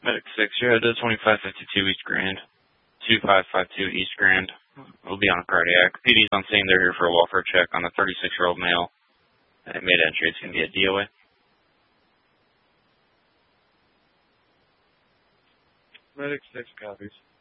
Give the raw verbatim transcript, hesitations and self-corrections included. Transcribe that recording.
Medic six, you're at twenty-five fifty-two East Grand. two five five two East Grand. We'll be on a cardiac. P D's on scene. They're here for a welfare check on a thirty-six-year-old male. They made entry. It's going to be a D O A. Medic six copies.